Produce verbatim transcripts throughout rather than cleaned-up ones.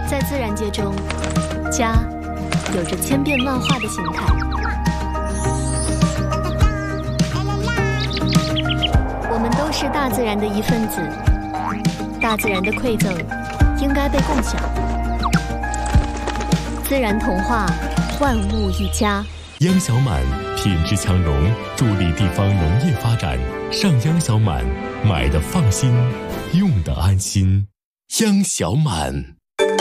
在自然界中，家有着千变万化的形态。我们都是大自然的一份子，大自然的馈赠应该被共享。自然童话，万物一家。 央小满品质强融，助力地方农业发展。上央小满，买的放心，用的安心。央小满。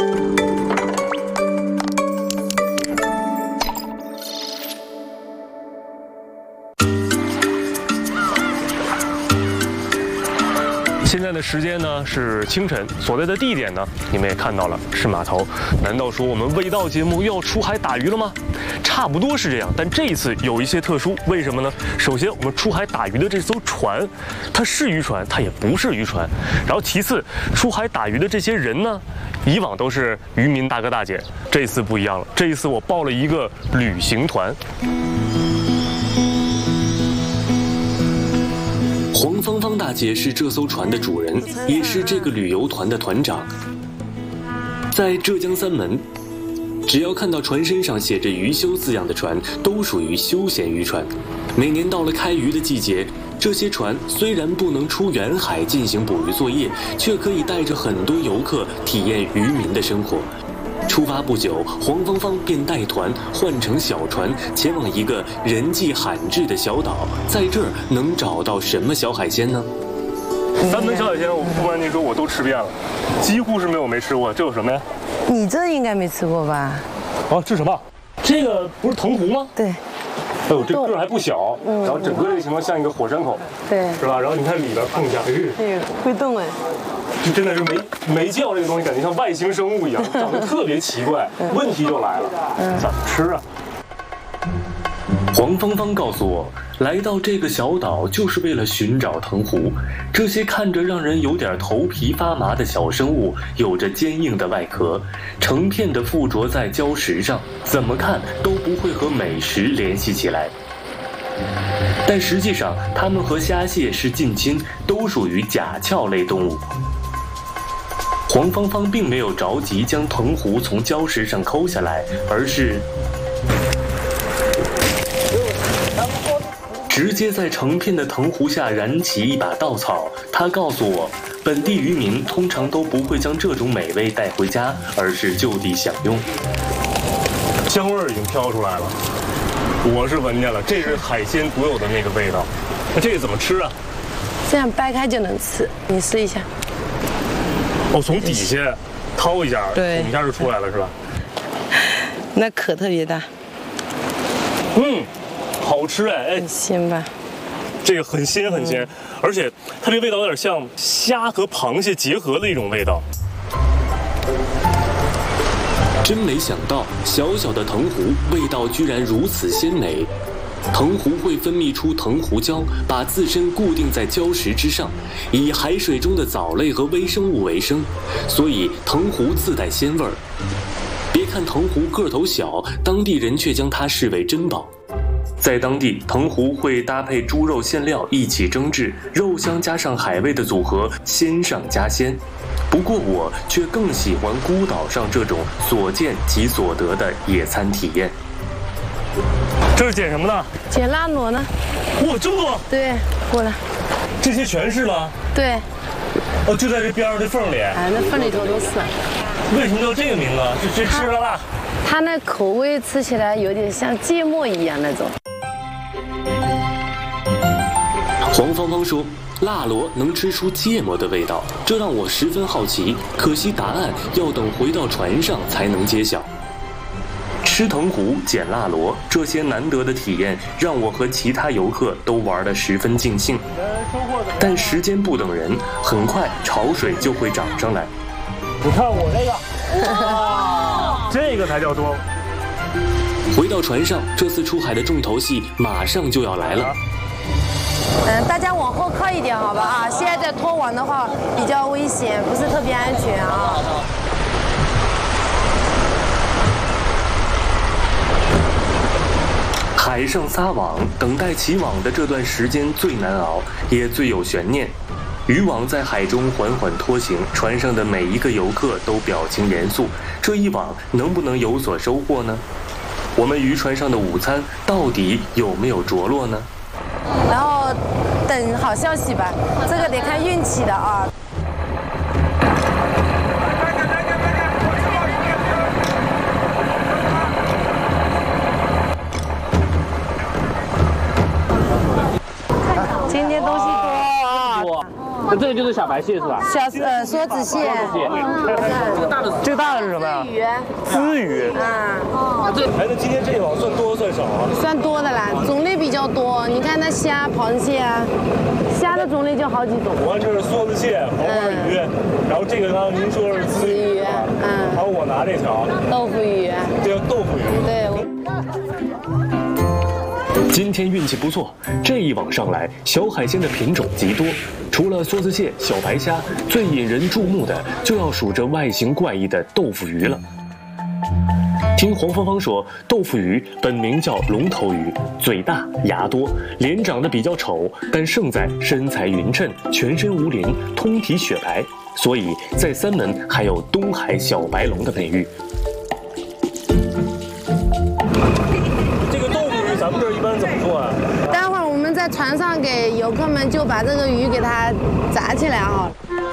现在的时间呢是清晨，所在的地点呢你们也看到了，是码头。难道说我们味道节目又要出海打鱼了吗？差不多是这样，但这一次有一些特殊，为什么呢？首先，我们出海打鱼的这艘船，它是渔船，它也不是渔船。然后其次，出海打鱼的这些人呢，以往都是渔民大哥大姐，这次不一样了，这一次我报了一个旅行团。 黄芳芳大姐是这艘船的主人，也是这个旅游团的团长。在浙江三门，只要看到船身上写着渔修字样的船，都属于休闲渔船。每年到了开渔的季节，这些船虽然不能出远海进行捕鱼作业，却可以带着很多游客体验渔民的生活。出发不久，黄芳芳便带团换乘小船，前往一个人迹罕至的小岛。在这儿能找到什么小海鲜呢？ 三门小海鲜，我不瞒您说，我都吃遍了，几乎是没有没吃过。这有什么呀？ 你这应该没吃过吧？ 哦，这什么？这个不是藤壶吗？ 对。 哎呦，这个儿还不小， 嗯、 然后整个这个情况像一个火山口， 对， 是吧？然后你看里边碰一下，哎， 对，会动哎。 就真的是没没叫这个东西，感觉像外星生物一样，长得特别奇怪。问题就来了，怎么吃啊？ 黄芳芳告诉我，来到这个小岛就是为了寻找藤壶。这些看着让人有点头皮发麻的小生物，有着坚硬的外壳，成片的附着在礁石上，怎么看都不会和美食联系起来。但实际上，它们和虾蟹是近亲，都属于甲壳类动物。黄芳芳并没有着急将藤壶从礁石上抠下来，而是直接在成片的藤壶下燃起一把稻草。她告诉我，本地渔民通常都不会将这种美味带回家，而是就地享用。 香味儿已经飘出来了，我是闻见了，这是海鲜独有的那个味道。那这个怎么吃啊？ 这样掰开就能吃，你试一下。 哦，从底下掏一下， 对， 一下就出来了是吧？ 那壳特别大。 嗯，好吃哎，哎， 很鲜吧？ 这个很鲜很鲜，嗯、而且它这个味道有点像虾和螃蟹结合的一种味道。 真没想到，小小的藤壶味道居然如此鲜美。藤壶会分泌出藤壶胶，把自身固定在礁石之上，以海水中的藻类和微生物为生，所以藤壶自带鲜味儿。别看藤壶个头小，当地人却将它视为珍宝。在当地，藤壶会搭配猪肉馅料一起蒸制，肉香加上海味的组合，鲜上加鲜。不过我却更喜欢孤岛上这种所见即所得的野餐体验。 这是捡什么呢？ 捡辣螺呢。 哇，这么多！ 对，过来。 这些全是吗？ 对。 哦，就在这边上这缝里。 哎，那缝里头都是。 为什么叫这个名字？是吃吃了辣？ 它那口味吃起来有点像芥末一样那种。 黄芳芳说，辣螺能吃出芥末的味道，这让我十分好奇。可惜答案要等回到船上才能揭晓。吃藤壶、捡辣螺，这些难得的体验让我和其他游客都玩得十分尽兴。但时间不等人，很快潮水就会涨上来。 你看我这个，哇，这个才叫多。 回到船上，这次出海的重头戏马上就要来了。 嗯，大家往后靠一点，好吧啊！现在在拖网的话比较危险，不是特别安全啊。 海上撒网，等待起网的这段时间最难熬，也最有悬念。 渔网在海中缓缓拖行，船上的每一个游客都表情严肃。这一网能不能有所收获呢？我们渔船上的午餐到底有没有着落呢？ 然后等好消息吧，这个得看运气的啊。今天东西多啊！ 那这个就是小白蟹是吧？ 小呃梭子蟹， 这个大的，这个大的是什么呀？ 鱼。 鲻鱼。 啊。 这哎，那今天这一网算多算少啊？ 算多的啦，种类比较多。你看那虾、螃蟹啊，虾的种类就好几种。 我看这是梭子蟹、黄花鱼，然后这个刚刚您说是鲻鱼， 嗯， 还有我拿这条豆腐鱼， 这叫豆腐鱼。 对。 今天运气不错，这一网上来，小海鲜的品种极多。除了梭子蟹、小白虾，最引人注目的就要数这外形怪异的豆腐鱼了。听黄芳芳说，豆腐鱼本名叫龙头鱼，嘴大牙多，脸长得比较丑，但胜在身材匀称，全身无鳞，通体雪白，所以在三门还有东海小白龙的美誉。 咱们这一般怎么做啊？ 待会儿我们在船上给游客们就把这个鱼给它炸起来哈。